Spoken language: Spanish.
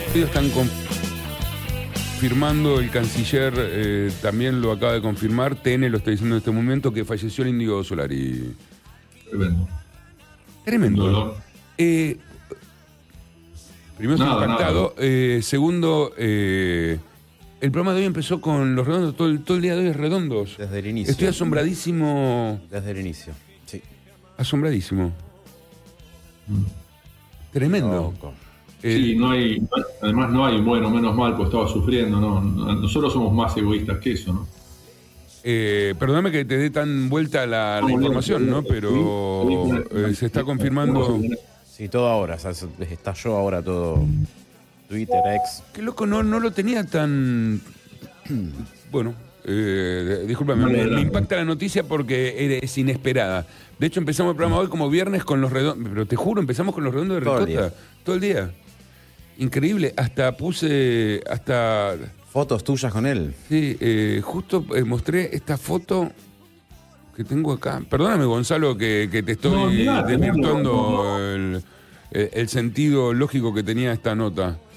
Están confirmando, el canciller también lo acaba de confirmar, TN lo está diciendo en este momento, que falleció el Índigo Solari. Tremendo. Tremendo. Dolor. Primero estoy impactado. Segundo, el programa de hoy empezó con los redondos. Todo el día de hoy es redondos. Desde el inicio. Estoy asombradísimo. Desde el inicio, sí. Asombradísimo. Tremendo. Sí, además no hay, bueno, menos mal, pues estaba sufriendo, ¿no? Nosotros somos más egoístas que eso, ¿no? Perdóname que te dé tan vuelta la información, ¿no? Pero se está confirmando. Sí, todo ahora, o sea, estalló ahora todo. Twitter, X. Qué loco, no lo tenía tan. Bueno, discúlpame, me impacta la noticia porque es inesperada. De hecho, empezamos el programa hoy como viernes con los redondos. Pero te juro, empezamos con los redondos de Ricota. Todo el día. Increíble. Hasta puse. ¿Fotos tuyas con él? Sí, justo mostré esta foto que tengo acá. Perdóname, Gonzalo, que te estoy desvirtuando el sentido lógico que tenía esta nota.